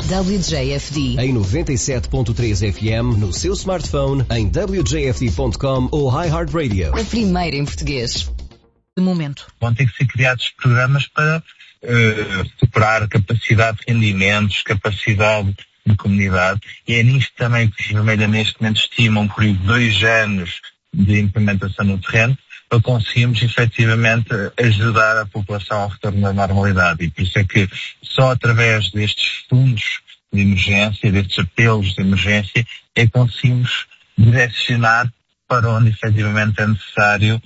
WJFD. Em 97.3 FM, no seu smartphone, em wjfd.com ou iHeartRadio. A primeira em português. De momento. Vão ter que ser criados programas para recuperar capacidade de rendimentos, capacidade de comunidade, e é nisto também que os Vermelha neste momento estimam um período de 2 anos de implementação no terreno, para conseguirmos efetivamente ajudar a população ao retorno da normalidade. E por isso é que só através destes fundos de emergência, destes apelos de emergência, é que conseguimos direcionar para onde efetivamente é necessário,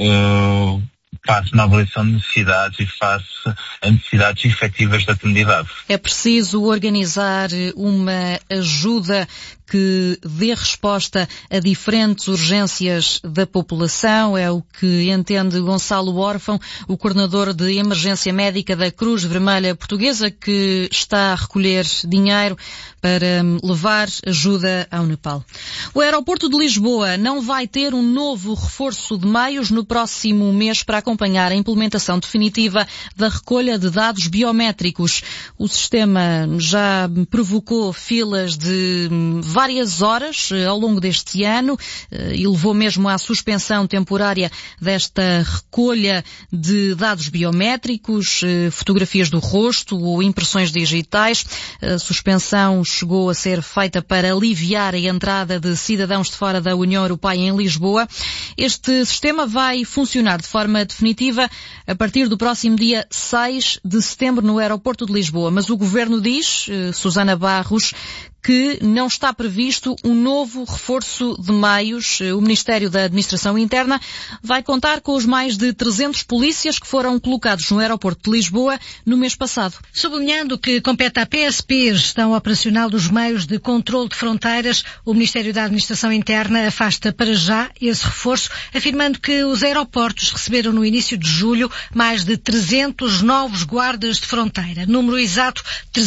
face uma avaliação de necessidades e face a necessidades efetivas da comunidade. É preciso organizar uma ajuda que dê resposta a diferentes urgências da população, é o que entende Gonçalo Órfão, o coordenador de emergência médica da Cruz Vermelha Portuguesa, que está a recolher dinheiro para levar ajuda ao Nepal. O aeroporto de Lisboa não vai ter um novo reforço de meios no próximo mês para acompanhar a implementação definitiva da recolha de dados biométricos. O sistema já provocou filas de várias horas ao longo deste ano e levou mesmo à suspensão temporária desta recolha de dados biométricos, fotografias do rosto ou impressões digitais. A suspensão chegou a ser feita para aliviar a entrada de cidadãos de fora da União Europeia em Lisboa. Este sistema vai funcionar de forma definitiva a partir do próximo dia 6 de setembro no aeroporto de Lisboa. Mas o Governo diz, Susana Barros, que não está previsto um novo reforço de meios. O Ministério da Administração Interna vai contar com os mais de 300 polícias que foram colocados no aeroporto de Lisboa no mês passado. Sublinhando que compete à PSP a gestão operacional dos meios de controle de fronteiras, o Ministério da Administração Interna afasta para já esse reforço, afirmando que os aeroportos receberam no início de julho mais de 300 novos guardas de fronteira, número exato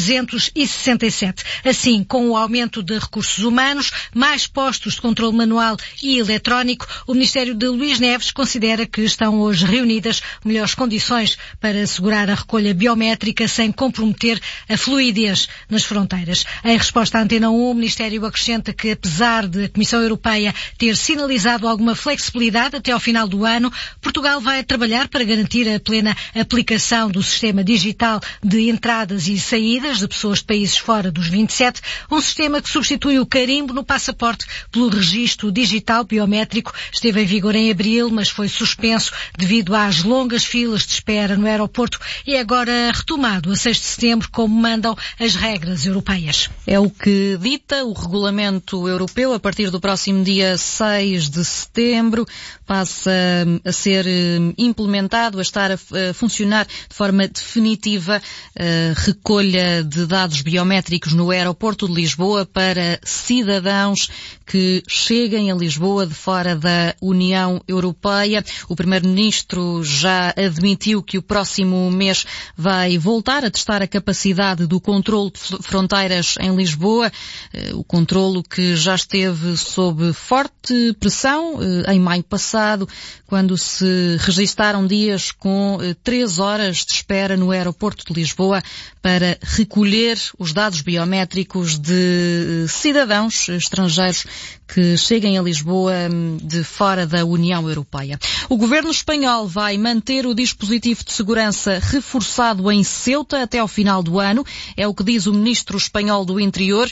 367. Assim, com o aumento de recursos humanos, mais postos de controle manual e eletrónico, o Ministério de Luís Neves considera que estão hoje reunidas melhores condições para assegurar a recolha biométrica sem comprometer a fluidez nas fronteiras. Em resposta à Antena 1, o Ministério acrescenta que, apesar de a Comissão Europeia ter sinalizado alguma flexibilidade até ao final do ano, Portugal vai trabalhar para garantir a plena aplicação do sistema digital de entradas e saídas de pessoas de países fora dos 27, um sistema que substitui o carimbo no passaporte pelo registro digital biométrico. Esteve em vigor em abril, mas foi suspenso devido às longas filas de espera no aeroporto e é agora retomado a 6 de setembro, como mandam as regras europeias. É o que dita o regulamento europeu. A partir do próximo dia 6 de setembro passa a ser implementado, a estar a funcionar de forma definitiva a recolha de dados biométricos no aeroporto de Lisboa para cidadãos que cheguem a Lisboa de fora da União Europeia. O Primeiro-Ministro já admitiu que o próximo mês vai voltar a testar a capacidade do controlo de fronteiras em Lisboa, o controlo que já esteve sob forte pressão em maio passado, quando se registaram dias com 3 horas de espera no aeroporto de Lisboa para recolher os dados biométricos de cidadãos estrangeiros que cheguem a Lisboa de fora da União Europeia. O Governo espanhol vai manter o dispositivo de segurança reforçado em Ceuta até ao final do ano, é o que diz o Ministro espanhol do Interior,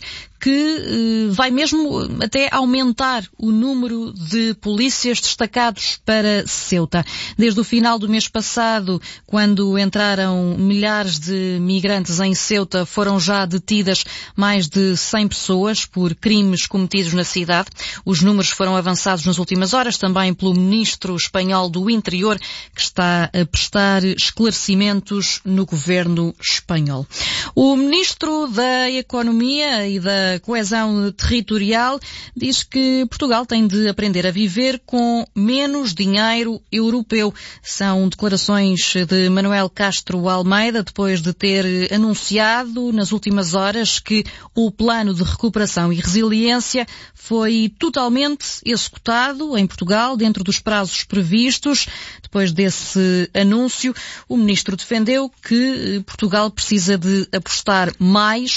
que vai mesmo até aumentar o número de polícias destacados para Ceuta. Desde o final do mês passado, quando entraram milhares de migrantes em Ceuta, foram já detidas mais de 100 pessoas por crimes cometidos na cidade. Os números foram avançados nas últimas horas também pelo Ministro espanhol do Interior, que está a prestar esclarecimentos no governo espanhol. O Ministro da Economia e da Coesão Territorial diz que Portugal tem de aprender a viver com menos dinheiro europeu. São declarações de Manuel Castro Almeida, depois de ter anunciado nas últimas horas que o plano de recuperação e resiliência foi totalmente executado em Portugal dentro dos prazos previstos. Depois desse anúncio, o Ministro defendeu que Portugal precisa de apostar mais